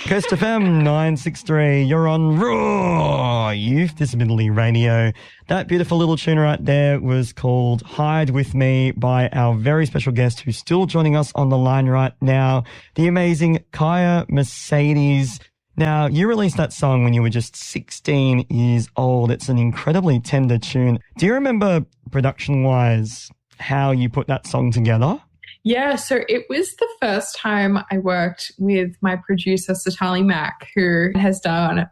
Coast FM 963, you're on Raw Youth Disability Radio. That beautiful little tune right there was called Hide With Me by our very special guest who's still joining us on the line right now, the amazing Kaya Mercedes. Now, you released that song when you were just 16 years old. It's an incredibly tender tune. Do you remember production-wise how you put that song together? Yeah, so it was the first time I worked with my producer, Satali Mack, who has done